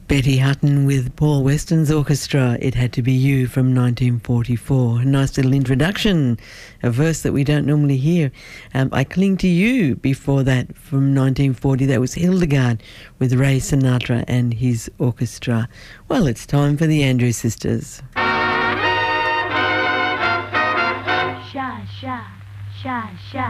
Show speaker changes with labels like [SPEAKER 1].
[SPEAKER 1] Betty Hutton with Paul Weston's orchestra, It Had to Be You from 1944. A nice little introduction, a verse that we don't normally hear. I Cling to You before that from 1940. That was Hildegard with Ray Sinatra and his orchestra. Well, it's time for the Andrews Sisters.
[SPEAKER 2] Sha, sha, sha, sha.